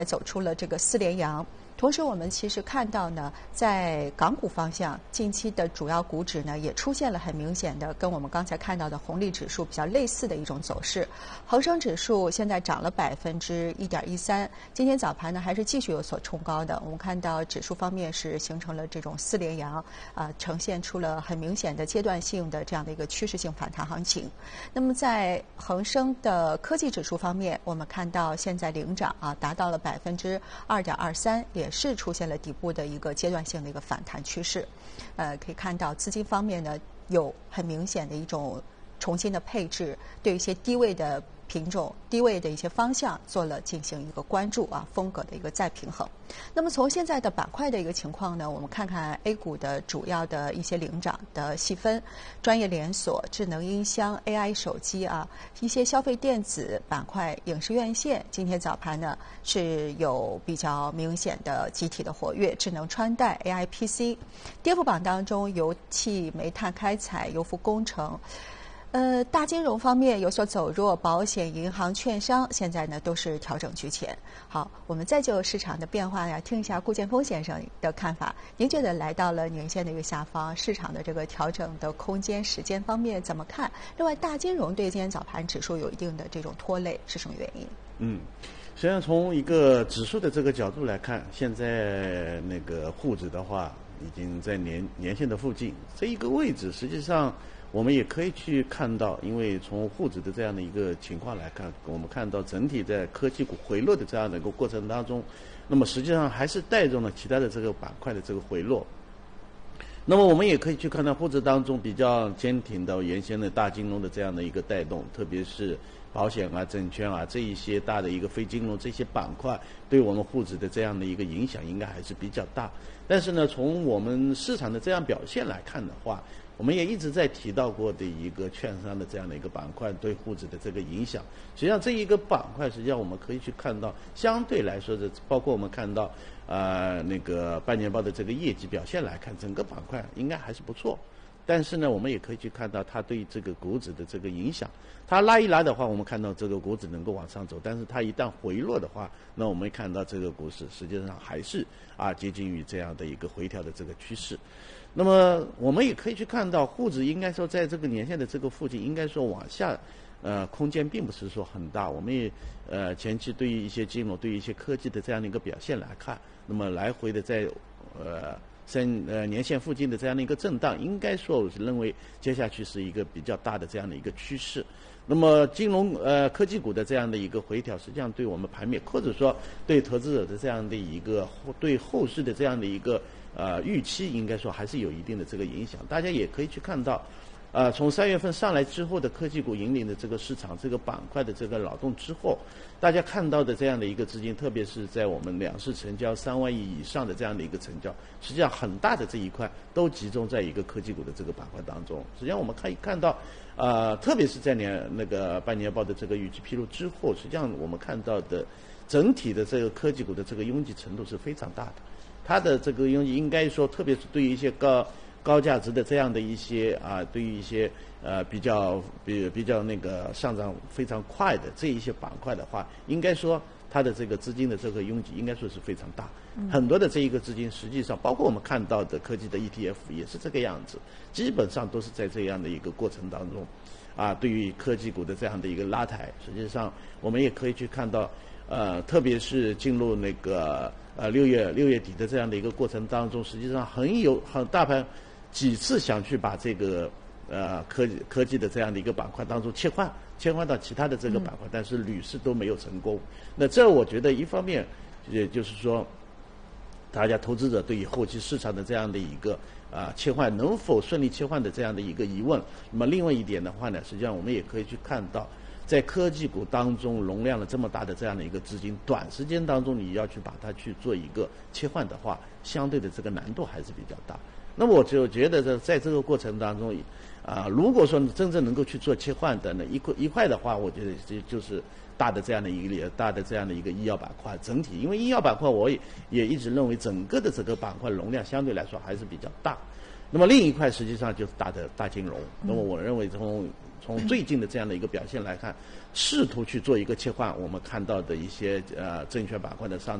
走出了这个4连阳。同时，我们其实看到呢，在港股方向，近期的主要股指呢也出现了很明显的跟我们刚才看到的红利指数比较类似的一种走势。恒生指数现在涨了1.13%，今天早盘呢还是继续有所冲高的。我们看到指数方面是形成了这种4连阳，呈现出了很明显的阶段性的这样的一个趋势性反弹行情。那么在恒生的科技指数方面，我们看到现在领涨达到了2.23%，也是出现了底部的一个阶段性的一个反弹趋势。可以看到资金方面呢有很明显的一种重新的配置，对一些低位的品种、低位的一些方向做了进行一个关注风格的一个再平衡。那么从现在的板块的一个情况呢，我们看看 A 股的主要的一些领涨的细分，专业连锁、智能音箱、AI 手机一些消费电子板块、影视院线，今天早盘呢是有比较明显的集体的活跃，智能穿戴、AI PC。跌幅榜当中，油气、煤炭开采、油服工程。大金融方面有所走弱，保险、银行、券商现在呢都是调整居前。好，我们再就市场的变化听一下顾建峰先生的看法。您觉得来到了年线的一个下方，市场的这个调整的空间、时间方面怎么看？另外，大金融对今天早盘指数有一定的这种拖累，是什么原因？ 实际上从一个指数的这个角度来看，现在那个沪指的话，已经在年线的附近这一个位置，实际上我们也可以去看到，因为从沪指的这样的一个情况来看，我们看到整体在科技股回落的这样的一个过程当中，那么实际上还是带动了其他的这个板块的这个回落。那么我们也可以去看到沪指当中比较坚挺的原先的大金融的这样的一个带动，特别是保险证券这一些大的一个非金融这些板块，对我们沪指的这样的一个影响应该还是比较大。但是呢，从我们市场的这样表现来看的话，我们也一直在提到过的一个券商的这样的一个板块对沪指的这个影响。实际上这一个板块，实际上我们可以去看到，相对来说的，包括我们看到那个半年报的这个业绩表现来看，整个板块应该还是不错。但是呢，我们也可以去看到它对这个股指的这个影响。它拉一拉的话，我们看到这个股指能够往上走，但是它一旦回落的话，那我们看到这个股市实际上还是接近于这样的一个回调的这个趋势。那么我们也可以去看到，沪指应该说在这个年线的这个附近，应该说往下空间并不是说很大。我们也前期对于一些金融、对于一些科技的这样的一个表现来看，那么来回的在年线附近的这样的一个震荡，应该说我是认为接下去是一个比较大的这样的一个趋势。那么金融科技股的这样的一个回调，实际上对我们盘面或者说对投资者的这样的一个对后市的这样的一个预期，应该说还是有一定的这个影响。大家也可以去看到从3月份上来之后的科技股引领的这个市场这个板块的这个扰动之后，大家看到的这样的一个资金，特别是在我们两市成交3万亿以上的这样的一个成交，实际上很大的这一块都集中在一个科技股的这个板块当中。实际上我们可以看到特别是在那个半年报的这个预期披露之后，实际上我们看到的整体的这个科技股的这个拥挤程度是非常大的。它的这个拥挤应该说，特别是对于一些高价值的这样的一些对于一些比较那个上涨非常快的这一些板块的话，应该说它的这个资金的这个拥挤应该说是非常大。很多的这一个资金实际上包括我们看到的科技的 ETF 也是这个样子，基本上都是在这样的一个过程当中对于科技股的这样的一个拉抬。实际上我们也可以去看到特别是进入那个6月底的这样的一个过程当中，实际上很大盘几次想去把这个科技的这样的一个板块当中切换到其他的这个板块，但是屡试都没有成功。那这我觉得一方面也就是说，大家投资者对于后期市场的这样的一个切换能否顺利切换的这样的一个疑问。那么另外一点的话呢，实际上我们也可以去看到，在科技股当中容量了这么大的这样的一个资金，短时间当中你要去把它去做一个切换的话，相对的这个难度还是比较大。那么我就觉得在这个过程当中如果说你真正能够去做切换的呢一块的话，我觉得就是大的这样的一个医药板块整体。因为医药板块我也一直认为整个的这个板块容量相对来说还是比较大。那么另一块实际上就是大金融。那么我认为从从最近的这样的一个表现来看，试图去做一个切换，我们看到的一些证券板块的上